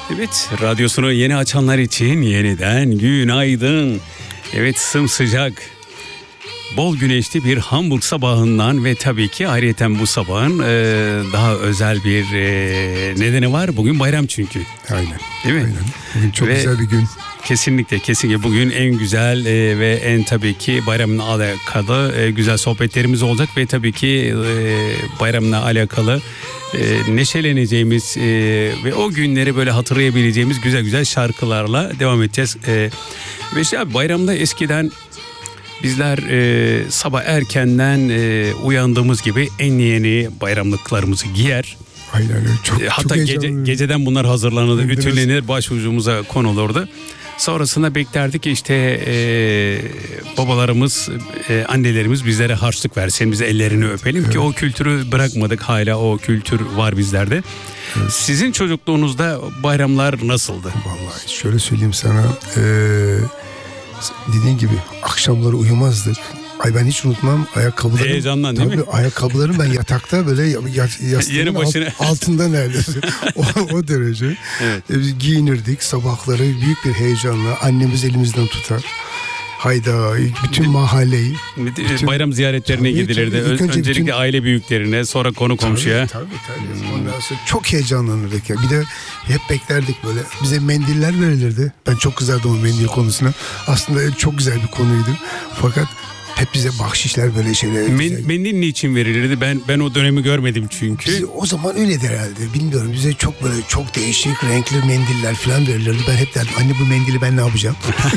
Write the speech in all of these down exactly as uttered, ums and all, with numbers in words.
Evet, radyosunu yeni açanlar için yeniden günaydın. Evet, sımsıcak, bol güneşli bir Hamburg sabahından ve tabii ki ayrıyeten bu sabahın e, daha özel bir e, nedeni var. Bugün bayram çünkü. Aynen. Değil mi? Aynen. Bugün çok Ve güzel bir gün. Kesinlikle, kesinlikle bugün en güzel e, ve en tabii ki bayramla alakalı e, güzel sohbetlerimiz olacak ve tabii ki e, bayramla alakalı e, neşeleneceğimiz e, ve o günleri böyle hatırlayabileceğimiz güzel güzel şarkılarla devam edeceğiz. E, ve işte abi, bayramda eskiden bizler e, sabah erkenden e, uyandığımız gibi en yeni bayramlıklarımızı giyer. Aynen öyle. Çok, E, Hatta çok gece, heyecanlı. geceden bunlar hazırlanırdı, Biraz- ütülenir, başucumuza konulurdu. Sonrasında beklerdik ki işte e, babalarımız, e, annelerimiz bizlere harçlık versin, biz ellerini öpelim ki Evet. o kültürü bırakmadık, hala o kültür var bizlerde. Evet. Sizin çocukluğunuzda bayramlar nasıldı? Vallahi şöyle söyleyeyim sana. Eee dediğin gibi akşamları uyumazdık. Ay ben hiç unutmam ayakkabılarım. Heyecandan değil tabii, mi? ayakkabılarım ben yatakta böyle ya- ya- yastığımın Yeri başına. alt- altında neredeyse. o, o derece. Evet. E, biz giyinirdik sabahları büyük bir heyecanla. Annemiz elimizden tutar. Hayda bütün mahalleyi. Bütün- Bayram ziyaretlerine Tabii, gidilirdi. tabii. İlk Ön- önce Öncelikle bütün- aile büyüklerine, sonra konu komşuya. Tabii tabii. tabii. Ondan sonra çok heyecanlanırdık ya. Bir de hep beklerdik böyle. Bize mendiller verilirdi. Ben çok kızardım o mendil konusuna. Aslında çok güzel bir konuydu. Fakat hep bize bahşişler böyle şeyler. Men, güzel. mendil niçin verilirdi? Ben ben o dönemi görmedim çünkü. Bize o zaman öyledir herhalde. Bilmiyorum. Bize çok böyle çok değişik renkli mendiller falan verilirdi. Ben hep derdim anne bu mendili ben ne yapacağım?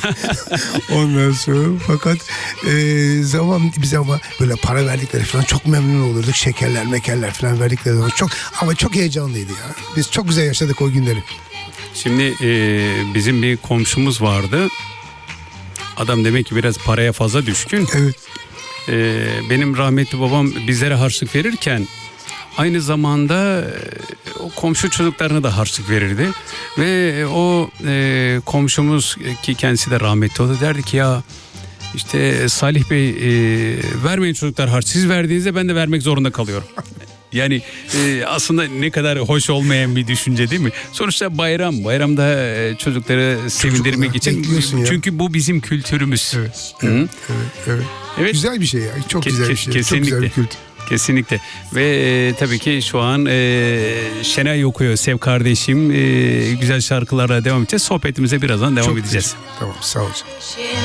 Ondan sonra fakat e, zaman bize ama böyle para verdikleri falan çok memnun olurduk. Şekerler, mekerler falan verdikleri zaman çok ama çok heyecanlıydı ya. Biz çok güzel yaşadık o günleri. Şimdi e, bizim bir komşumuz vardı. Adam demek ki biraz paraya fazla düşkün. Evet. E, benim rahmetli babam bizlere harçlık verirken aynı zamanda e, o komşu çocuklarına da harçlık verirdi. Ve o e, komşumuz ki kendisi de rahmetli oldu, derdi ki ya işte Salih Bey e, vermeyin çocuklar harç. Siz verdiğinizde ben de vermek zorunda kalıyorum. Yani e, aslında ne kadar hoş olmayan bir düşünce değil mi? Sonuçta bayram. Bayramda e, çocukları sevindirmek için. bekliyorsun ya. Çünkü bu bizim kültürümüz. Evet. Hı? Evet. Evet. Evet. Güzel bir şey ya. Çok Ke- güzel bir ke- şey. kesinlikle. Çok güzel bir kültür. Kesinlikle. Ve e, tabii ki şu an e, Şenay okuyor Sev kardeşim. E, güzel şarkılarla devam edeceğiz. Sohbetimize birazdan devam Çok edeceğiz. güzel. Tamam sağ ol canım.